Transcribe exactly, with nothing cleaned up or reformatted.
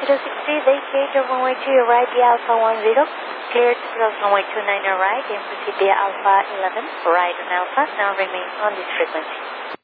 zero six three, vacate your runway to your right, via Alpha one zero. Clear to cross runway two nine right and proceed via Alpha eleven, right on Alpha, now remain on this frequency.